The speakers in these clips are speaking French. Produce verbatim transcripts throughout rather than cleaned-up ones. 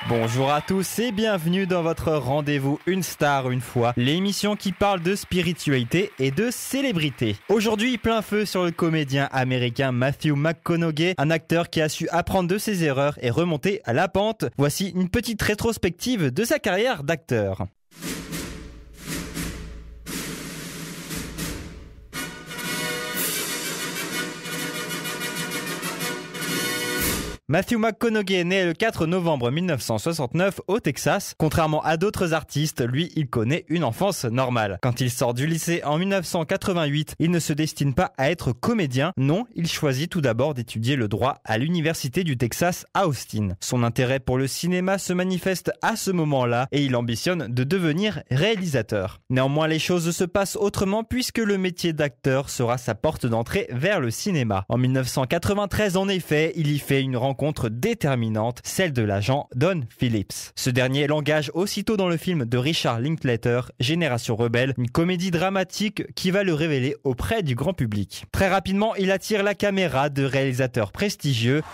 Bonjour à tous et bienvenue dans votre rendez-vous Une Star Une Fois, l'émission qui parle de spiritualité et de célébrité. Aujourd'hui, plein feu sur le comédien américain Matthew McConaughey, un acteur qui a su apprendre de ses erreurs et remonter à la pente. Voici une petite rétrospective de sa carrière d'acteur. Matthew McConaughey est né le quatre novembre mille neuf cent soixante-neuf au Texas. Contrairement à d'autres artistes, lui, il connaît une enfance normale. Quand il sort du lycée en mille neuf cent quatre-vingt-huit, il ne se destine pas à être comédien. Non, il choisit tout d'abord d'étudier le droit à l'université du Texas à Austin. Son intérêt pour le cinéma se manifeste à ce moment-là et il ambitionne de devenir réalisateur. Néanmoins, les choses se passent autrement puisque le métier d'acteur sera sa porte d'entrée vers le cinéma. En mille neuf cent quatre-vingt-treize, en effet, il y fait une rencontre rencontre déterminante, celle de l'agent Don Phillips. Ce dernier l'engage aussitôt dans le film de Richard Linklater, Génération Rebelle, une comédie dramatique qui va le révéler auprès du grand public. Très rapidement, il attire la caméra de réalisateurs prestigieux.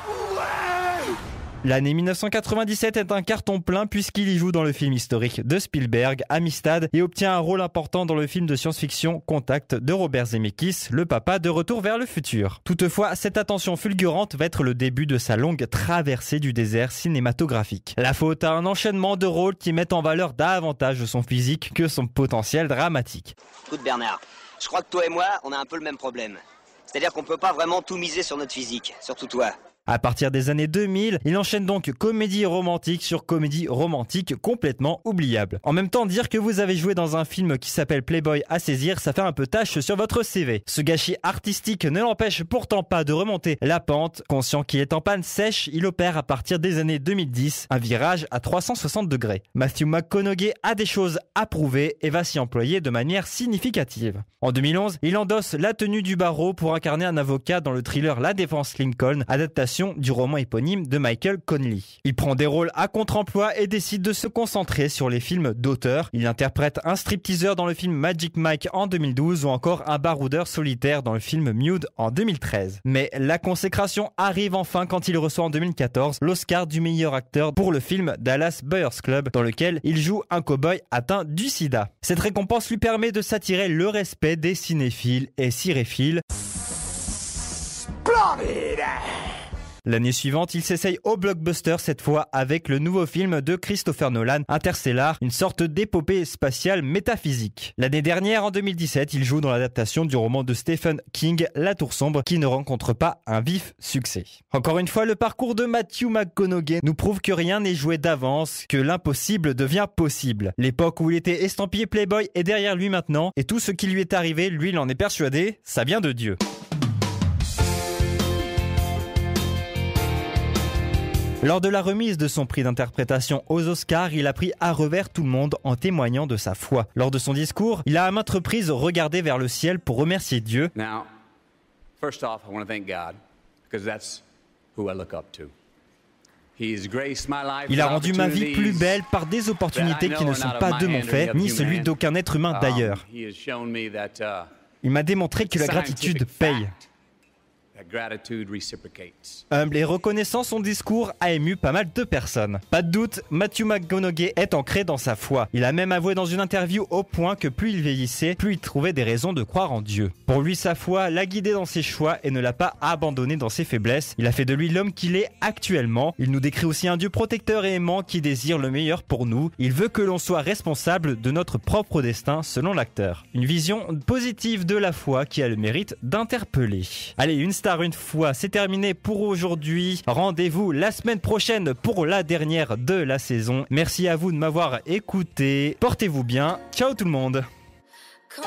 L'année mille neuf cent quatre-vingt-dix-sept est un carton plein puisqu'il y joue dans le film historique de Spielberg, Amistad, et obtient un rôle important dans le film de science-fiction Contact de Robert Zemeckis, le papa de Retour vers le futur. Toutefois, cette attention fulgurante va être le début de sa longue traversée du désert cinématographique. La faute à un enchaînement de rôles qui mettent en valeur davantage son physique que son potentiel dramatique. Écoute Bernard, je crois que toi et moi, on a un peu le même problème. C'est-à-dire qu'on peut pas vraiment tout miser sur notre physique, surtout toi. À partir des années deux mille, il enchaîne donc comédie romantique sur comédie romantique complètement oubliable. En même temps, dire que vous avez joué dans un film qui s'appelle Playboy à saisir, ça fait un peu tâche sur votre C V. Ce gâchis artistique ne l'empêche pourtant pas de remonter la pente. Conscient qu'il est en panne sèche, il opère à partir des années deux mille dix un virage à trois cent soixante degrés. Matthew McConaughey a des choses à prouver et va s'y employer de manière significative. En deux mille onze, il endosse la tenue du barreau pour incarner un avocat dans le thriller La Défense Lincoln, adaptation du roman éponyme de Michael Connelly. Il prend des rôles à contre-emploi et décide de se concentrer sur les films d'auteur. Il interprète un stripteaseur dans le film Magic Mike en deux mille douze ou encore un baroudeur solitaire dans le film Mude en deux mille treize. Mais la consécration arrive enfin quand il reçoit en deux mille quatorze l'Oscar du meilleur acteur pour le film Dallas Buyers Club dans lequel il joue un cow-boy atteint du sida. Cette récompense lui permet de s'attirer le respect des cinéphiles et ciréphiles. Splendid! L'année suivante, il s'essaye au blockbuster, cette fois avec le nouveau film de Christopher Nolan, Interstellar, une sorte d'épopée spatiale métaphysique. L'année dernière, en deux mille dix-sept, il joue dans l'adaptation du roman de Stephen King, La Tour Sombre, qui ne rencontre pas un vif succès. Encore une fois, le parcours de Matthew McConaughey nous prouve que rien n'est joué d'avance, que l'impossible devient possible. L'époque où il était estampillé Playboy est derrière lui maintenant, et tout ce qui lui est arrivé, lui, il en est persuadé, ça vient de Dieu. Lors de la remise de son prix d'interprétation aux Oscars, il a pris à revers tout le monde en témoignant de sa foi. Lors de son discours, il a à maintes reprises regardé vers le ciel pour remercier Dieu. Now, first off, I want to thank God because that's who I look up to. He's graced my life. Il a rendu ma vie plus belle par des opportunités qui ne sont pas de mon fait, ni celui d'aucun être humain d'ailleurs. Il m'a démontré que la gratitude paye. Humble et reconnaissant, son discours a ému pas mal de personnes. Pas de doute, Matthew McConaughey est ancré dans sa foi. Il a même avoué dans une interview au point que plus il vieillissait, plus il trouvait des raisons de croire en Dieu. Pour lui, sa foi l'a guidé dans ses choix et ne l'a pas abandonné dans ses faiblesses. Il a fait de lui l'homme qu'il est actuellement. Il nous décrit aussi un Dieu protecteur et aimant qui désire le meilleur pour nous. Il veut que l'on soit responsable de notre propre destin, selon l'acteur. Une vision positive de la foi qui a le mérite d'interpeller. Allez, une star Une fois, c'est terminé pour aujourd'hui. Rendez-vous la semaine prochaine pour la dernière de la saison. Merci à vous de m'avoir écouté. Portez-vous bien. Ciao tout le monde.